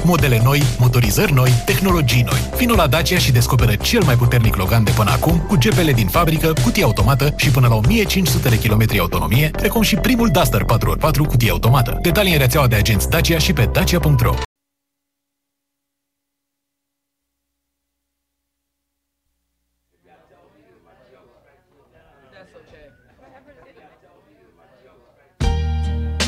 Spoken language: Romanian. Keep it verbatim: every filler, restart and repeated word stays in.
Modele noi, motorizări noi, tehnologii noi. Vino la Dacia și descoperă cel mai puternic Logan de până acum, cu G P L din fabrică, cutie automată și până la o mie cinci sute de kilometri autonomie, precum și primul Duster patru ori patru cutie automată. Detalii în rețeaua de agenți Dacia și pe dacia punct ro.